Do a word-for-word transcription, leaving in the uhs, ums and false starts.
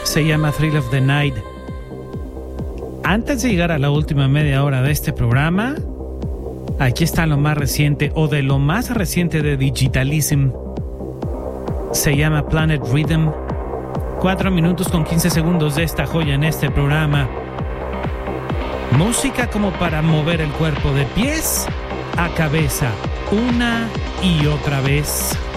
Se llama Thrill of the Night. Antes de llegar a la última media hora de este programa, aquí está lo más reciente, o de lo más reciente de Digitalism. Se llama Planet Rhythm. Cuatro minutos con quince segundos de esta joya en este programa. Música como para mover el cuerpo de pies a cabeza, una y otra vez.